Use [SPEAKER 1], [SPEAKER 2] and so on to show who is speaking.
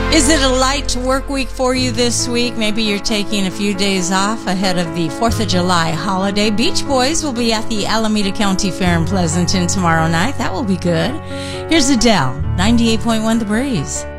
[SPEAKER 1] Is it a light work week for you this week? Maybe you're taking a few days off ahead of the 4th of July holiday. Beach Boys will be at the Alameda County Fair in Pleasanton tomorrow night. That will be good. Here's Adele, 98.1 The Breeze.